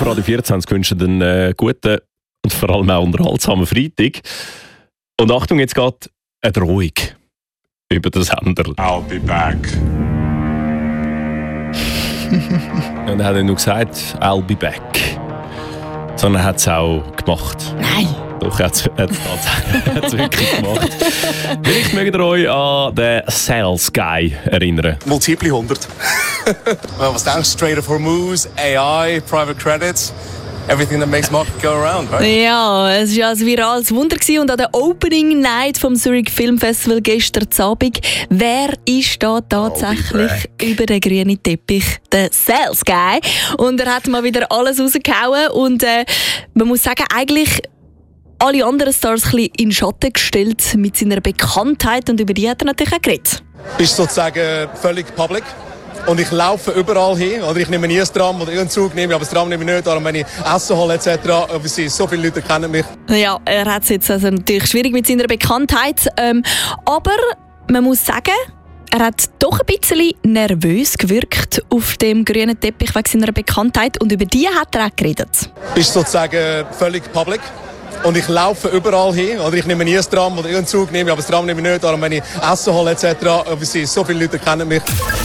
auf Radio 24 wünschen einen guten und vor allem auch unterhaltsamen Freitag. Und Achtung, jetzt geht eine Drohung über den Sender. I'll be back. Und er hat nicht nur gesagt, I'll be back, sondern er hat es auch gemacht. Nein. Doch, er hat es wirklich gemacht. Vielleicht mögt ihr euch an den Sales Guy erinnern. Multiple 100. Was denkst du? Straight of Hormuz, AI, Private Credits, everything that makes market go around, right? Ja, es war ein virales Wunder und an der Opening Night vom Zurich Film Festival gestern Abend, wer ist da tatsächlich über den grünen Teppich? Der Sales Guy. Und er hat mal wieder alles rausgehauen und man muss sagen, eigentlich alle anderen Stars ein bisschen in den Schatten gestellt mit seiner Bekanntheit und über die hat er natürlich auch geredet. Bist sozusagen völlig public. Und ich laufe überall hin, oder ich nehme nie ein Tram oder irgendeinen Zug, aber das Tram nehme ich nicht, darum wenn ich Essen hole etc. So viele Leute kennen mich. Ja, er hat es jetzt also natürlich schwierig mit seiner Bekanntheit, aber man muss sagen, er hat doch ein bisschen nervös gewirkt auf dem grünen Teppich wegen seiner Bekanntheit und über die hat er auch geredet. Bist sozusagen völlig public. Und ich laufe überall hin, oder ich nehme nie ein Tram oder irgendeinen Zug, aber das Tram nehme ich nicht, darum wenn ich Essen hole etc. So viele Leute kennen mich.